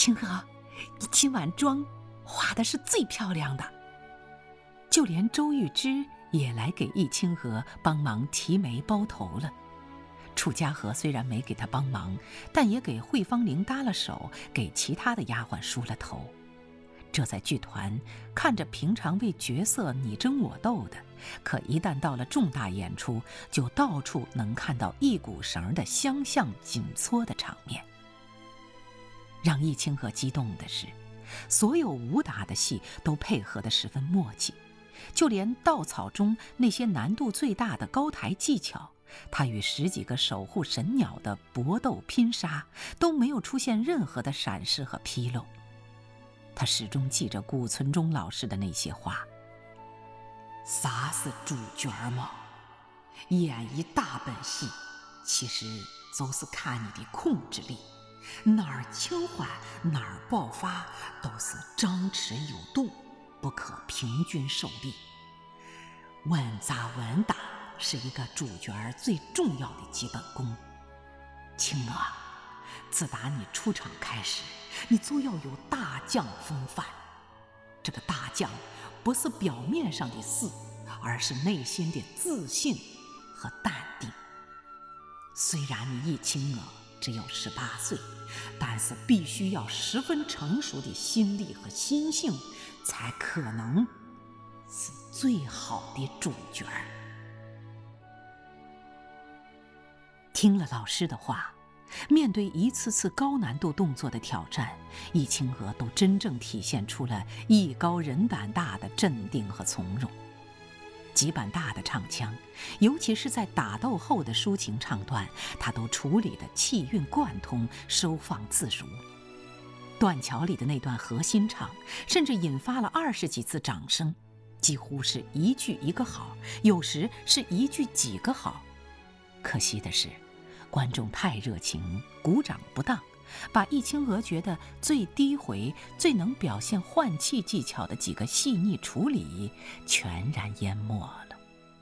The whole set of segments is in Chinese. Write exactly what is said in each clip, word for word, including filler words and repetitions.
青娥，你今晚妆化的是最漂亮的。就连周玉芝也来给易清娥帮忙提眉包头了。楚家和虽然没给她帮忙，但也给惠芳玲搭了手，给其他的丫鬟梳了头。这在剧团看着平常为角色你争我斗的，可一旦到了重大演出，就到处能看到一股绳的相向紧搓的场面。让易清娥激动的是，所有武打的戏都配合得十分默契，就连稻草中那些难度最大的高台技巧，他与十几个守护神鸟的搏斗拼杀都没有出现任何的闪失和纰漏。他始终记着顾存忠老师的那些话：啥是主角嘛？演一大本戏，其实就是看你的控制力，哪儿轻缓哪儿爆发，都是张弛有度，不可平均受力。稳扎稳打是一个主角最重要的基本功。青娥，自打你出场开始，你就要有大将风范。这个大将不是表面上的事，而是内心的自信和淡定。虽然你易清娥只有十八岁，但是必须要十分成熟的心力和心性，才可能是最好的主角。听了老师的话，面对一次次高难度动作的挑战，易清娥都真正体现出了艺高人胆大的镇定和从容。几版大的唱腔，尤其是在打斗后的抒情唱段，她都处理得气韵贯通，收放自如。断桥里的那段核心唱，甚至引发了二十几次掌声，几乎是一句一个好，有时是一句几个好。可惜的是，观众太热情，鼓掌不当，把易清娥觉得最低回、最能表现换气技巧的几个细腻处理全然淹没了。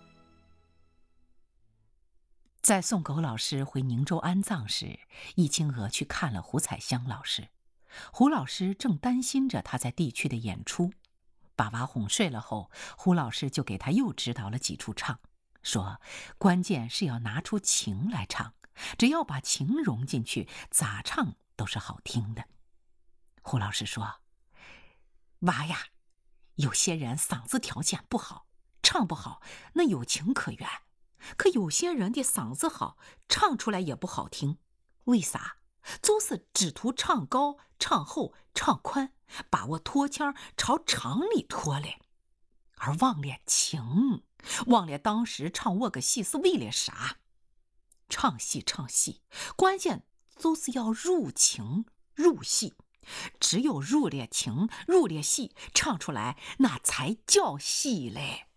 在送苟老师回宁州安葬时，易清娥去看了胡彩香老师。胡老师正担心着他在地区的演出，把娃哄睡了后，胡老师就给他又指导了几处唱，说关键是要拿出情来唱，只要把情融进去，咋唱都是好听的。胡老师说，娃呀，有些人嗓子条件不好，唱不好，那有情可原，可有些人的嗓子好，唱出来也不好听。为啥？就是只图唱高、唱厚、唱宽，把我拖腔朝场里拖来，而忘了情，忘了当时唱我个戏是为了啥。唱戏唱戏，关键就是要入情入戏，只有入了情入了戏，唱出来那才叫戏嘞。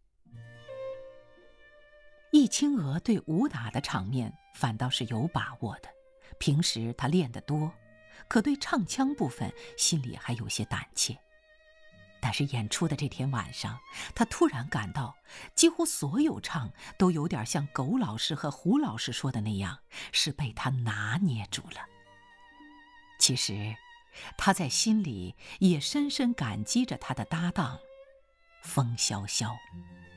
易清娥对武打的场面反倒是有把握的，平时她练得多，可对唱腔部分心里还有些胆怯。但是演出的这天晚上，他突然感到几乎所有唱都有点像苟老师和胡老师说的那样，是被他拿捏住了。其实他在心里也深深感激着他的搭档风萧萧。